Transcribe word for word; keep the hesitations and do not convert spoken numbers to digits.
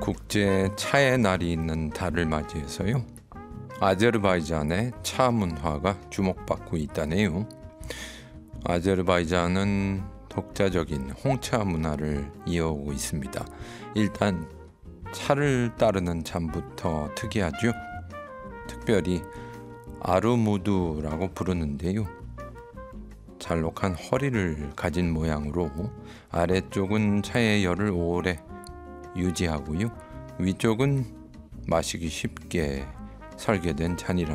국제 차의 날이 있는 달을 맞이해서요. 아제르바이잔의 차 문화가 주목받고 있다네요. 아제르바이잔은 독자적인 홍차 문화를 이어오고 있습니다. 일단 차를 따르는 잠부터 특이하죠. 특별히 아르무드라고 부르는데요. 잘록한 허리를 가진 모양으로 아래쪽은 차의 열을 오래 유지하고요. 위쪽은 마시기 쉽게 설계된 잔이라